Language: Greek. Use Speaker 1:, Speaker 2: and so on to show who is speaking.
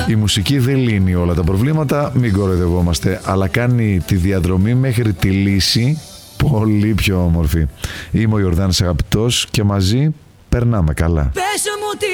Speaker 1: Η μουσική δεν λύνει όλα τα προβλήματα, μην κοροϊδευόμαστε, αλλά κάνει τη διαδρομή μέχρι τη λύση πολύ πιο όμορφη. Είμαι ο Ιορδάνης Αγαπητός και μαζί περνάμε καλά.